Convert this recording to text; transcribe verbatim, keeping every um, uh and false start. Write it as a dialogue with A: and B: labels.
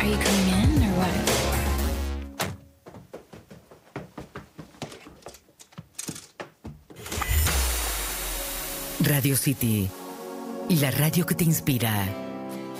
A: Are you coming in or what?
B: Radio City, la radio que te inspira.